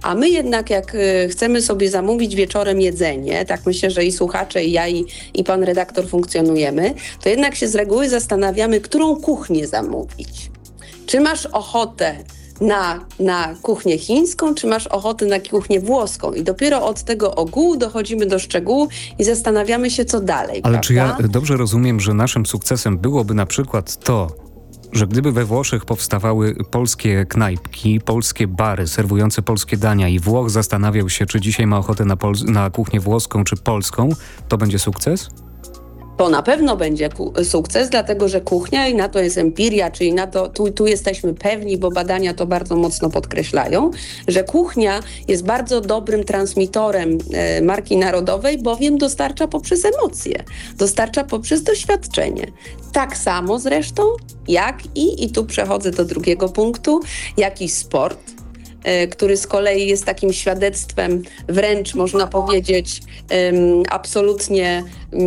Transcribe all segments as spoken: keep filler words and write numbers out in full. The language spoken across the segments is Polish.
A my jednak jak y, chcemy sobie zamówić wieczorem jedzenie, tak myślę, że i słuchacze, i ja, i, i pan redaktor funkcjonujemy, to jednak się z reguły zastanawiamy, którą kuchnię zamówić. Czy masz ochotę na, na kuchnię chińską, czy masz ochotę na kuchnię włoską? I dopiero od tego ogółu dochodzimy do szczegółu i zastanawiamy się, co dalej. Ale prawda? czy ja dobrze rozumiem, że naszym sukcesem byłoby na przykład to, że gdyby we Włoszech powstawały polskie knajpki, polskie bary serwujące polskie dania i Włoch zastanawiał się, czy dzisiaj ma ochotę na, pol- na kuchnię włoską czy polską, to będzie sukces? To na pewno będzie ku- sukces, dlatego że kuchnia, i na to jest empiria, czyli na to, tu, tu jesteśmy pewni, bo badania to bardzo mocno podkreślają, że kuchnia jest bardzo dobrym transmitorem e, marki narodowej, bowiem dostarcza poprzez emocje, dostarcza poprzez doświadczenie. Tak samo zresztą jak i, i tu przechodzę do drugiego punktu, jakiś sport, który z kolei jest takim świadectwem wręcz, można powiedzieć, um, absolutnie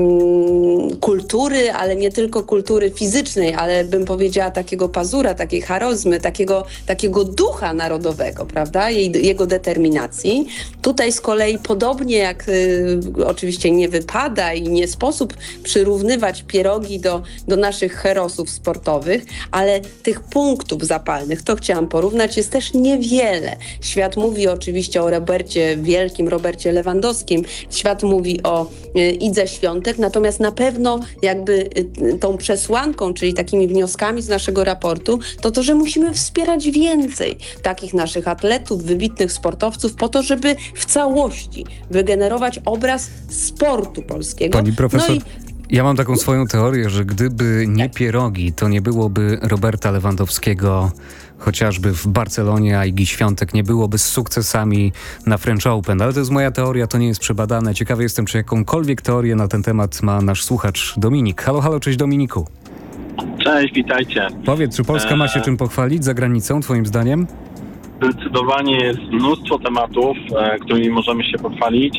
um, kultury, ale nie tylko kultury fizycznej, ale bym powiedziała takiego pazura, takiej charyzmy, takiego, takiego ducha narodowego, prawda, Jej, jego determinacji. Tutaj z kolei podobnie jak y, oczywiście nie wypada i nie sposób przyrównywać pierogi do, do naszych herosów sportowych, ale tych punktów zapalnych, to chciałam porównać, jest też niewiele. Świat mówi oczywiście o Robercie Wielkim, Robercie Lewandowskim, świat mówi o y, Idze Świątek, natomiast na pewno jakby y, tą przesłanką, czyli takimi wnioskami z naszego raportu, to to, że musimy wspierać więcej takich naszych atletów, wybitnych sportowców po to, żeby w całości wygenerować obraz sportu polskiego. Pani profesor, no i ja mam taką swoją teorię, że gdyby nie pierogi, to nie byłoby Roberta Lewandowskiego chociażby w Barcelonie, a Igi Świątek nie byłoby z sukcesami na French Open. Ale to jest moja teoria, to nie jest przebadane. Ciekawy jestem, czy jakąkolwiek teorię na ten temat ma nasz słuchacz Dominik. Halo, halo, cześć Dominiku. Cześć, witajcie. Powiedz, czy Polska ma się czym pochwalić za granicą, twoim zdaniem? Zdecydowanie jest mnóstwo tematów, e, którymi możemy się pochwalić.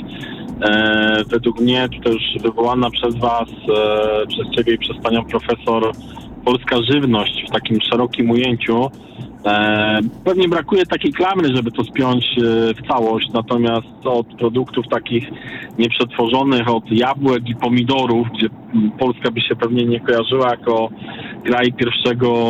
E, według mnie, to już wywołana przez was, e, przez ciebie i przez panią profesor, polska żywność w takim szerokim ujęciu. E, pewnie brakuje takiej klamry, żeby to spiąć e, w całość, natomiast od produktów takich nieprzetworzonych, od jabłek i pomidorów, gdzie Polska by się pewnie nie kojarzyła jako kraj pierwszego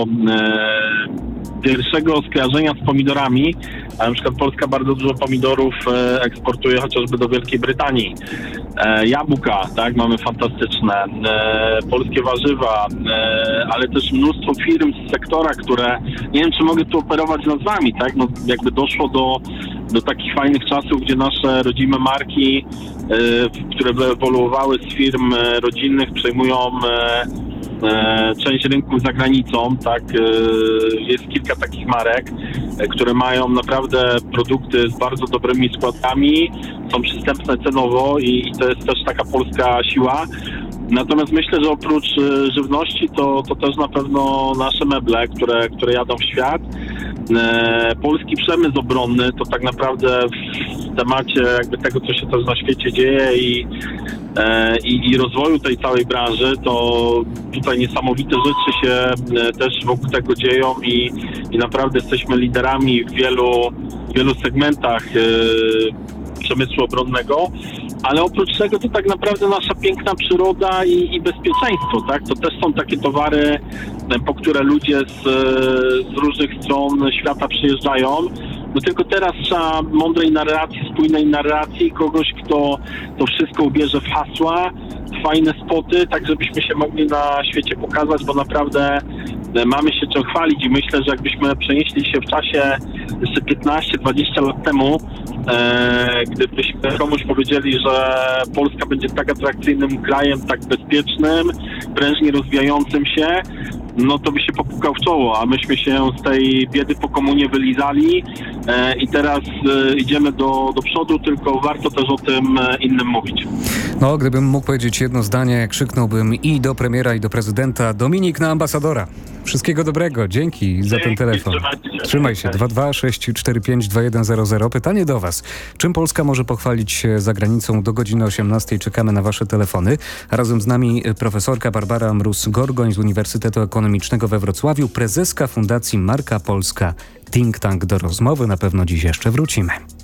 e, pierwszego skojarzenia z pomidorami, a na przykład Polska bardzo dużo pomidorów e, eksportuje chociażby do Wielkiej Brytanii. E, jabłka, tak, mamy fantastyczne, e, polskie warzywa, e, ale też mnóstwo firm z sektora, które, nie wiem, czy mogę tu operować nazwami, tak, no jakby doszło do, do takich fajnych czasów, gdzie nasze rodzime marki, e, które wyewoluowały z firm e, rodzinnych, przejmują e, E, część rynków za granicą, tak, e, jest kilka takich marek, e, które mają naprawdę produkty z bardzo dobrymi składami, są przystępne cenowo i, i to jest też taka polska siła. Natomiast myślę, że oprócz e, żywności to, to też na pewno nasze meble, które, które jadą w świat. E, polski przemysł obronny to tak naprawdę w temacie jakby tego, co się też na świecie dzieje i e, i, i rozwoju tej całej branży, to tutaj niesamowite rzeczy się e, też wokół tego dzieją i, i naprawdę jesteśmy liderami w wielu, wielu segmentach e, przemysłu obronnego, ale oprócz tego to tak naprawdę nasza piękna przyroda i, i bezpieczeństwo, tak? To też są takie towary, po które ludzie z, z różnych stron świata przyjeżdżają. No tylko teraz trzeba mądrej narracji, spójnej narracji, kogoś, kto to wszystko ubierze w hasła, fajne spoty, tak żebyśmy się mogli na świecie pokazać, bo naprawdę mamy się czym chwalić i myślę, że jakbyśmy przenieśli się w czasie jeszcze piętnaście dwadzieścia lat temu, e, gdybyśmy komuś powiedzieli, że Polska będzie tak atrakcyjnym krajem, tak bezpiecznym, prężnie rozwijającym się, no to by się popukał w czoło, a myśmy się z tej biedy po komunie wylizali e, i teraz e, idziemy do, do przodu, tylko warto też o tym e, innym mówić. No, gdybym mógł powiedzieć jedno zdanie, krzyknąłbym i do premiera, i do prezydenta: Dominik na ambasadora. Wszystkiego dobrego, dzięki, dzięki za ten telefon. Trzymaj się. dwa dwa sześć cztery pięć dwa jeden zero zero. Pytanie do was. Czym Polska może pochwalić się za granicą? Do godziny osiemnastej czekamy na wasze telefony. Razem z nami profesorka Barbara Mróz-Gorgoń z Uniwersytetu Ekonomicznego we Wrocławiu, prezeska Fundacji Marka Polska. Think Tank. Do rozmowy na pewno dziś jeszcze wrócimy.